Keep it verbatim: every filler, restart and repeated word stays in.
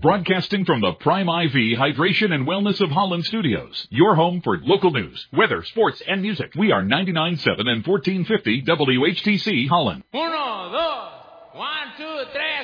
Broadcasting from the Prime I V Hydration and Wellness of Holland Studios. Your home for local news, weather, sports, and music. We are ninety-nine point seven and fourteen fifty W H T C Holland. Uno, dos, one, two, tres.